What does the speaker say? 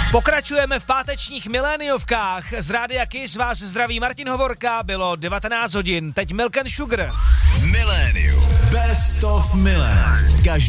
Pokračujeme v pátečních miléniovkách. Z Rádia Kiss vás zdraví Martin Hovorka, bylo 19 hodin, teď Milk and Sugar. Milénium. Best of Milan. Každý